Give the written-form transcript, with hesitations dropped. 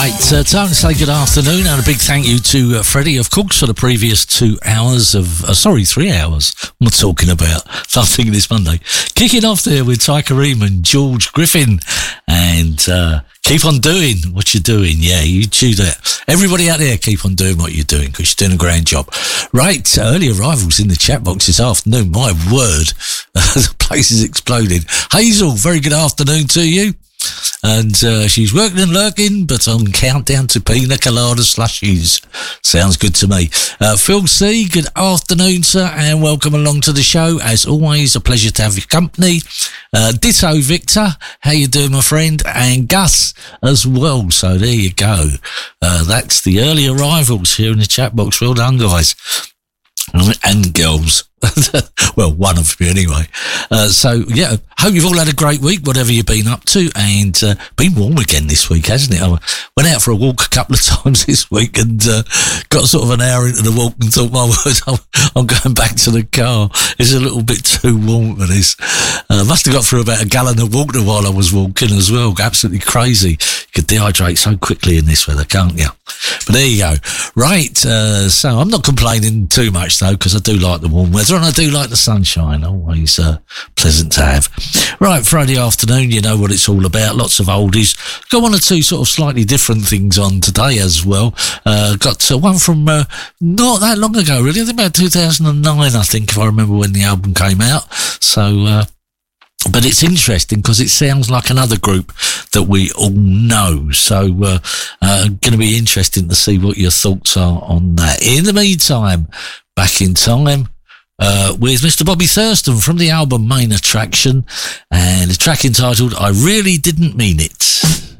Right, time to say good afternoon and a big thank you to Freddie, of course, for the previous 2 hours of, 3 hours. I'm not talking about, I'm thinking this Monday. Kicking off there with Ty Kareem and George Griffin and keep on doing what you're doing. Yeah, you choose that. Everybody out there, keep on doing what you're doing because you're doing a grand job. Right, early arrivals in the chat box this afternoon. My word, the place is exploding. Hazel, very good afternoon to you. And she's working and lurking, but on countdown to pina colada slushies. Sounds good to me. Phil C, good afternoon, sir, and welcome along to the show. As always, a pleasure to have your company. Ditto, Victor, how you doing, my friend? And Gus as well. So there you go. That's the early arrivals here in the chat box. Well done, guys. And girls. Well, one of you anyway. So yeah, hope you've all had a great week, whatever you've been up to, and been warm again this week, hasn't it? I went out for a walk a couple of times this week and got sort of an hour into the walk and thought, my word, I'm going back to the car. It's a little bit too warm for this. Must have got through about a gallon of water while I was walking as well. Absolutely crazy. You could dehydrate so quickly in this weather, can't you? But there you go. Right, so I'm not complaining too much though, because I do like the warm weather and I do like the sunshine. Always pleasant to have. Right, Friday afternoon, you know what it's all about. Lots of oldies. Got one or two sort of slightly different things on today as well. Got one from not that long ago, really. I think about 2009, I think, if I remember when the album came out. So, but it's interesting because it sounds like another group that we all know. So, going to be interesting to see what your thoughts are on that. In the meantime, back in time, with Mr. Bobby Thurston from the album Main Attraction and a track entitled I Really Didn't Mean It.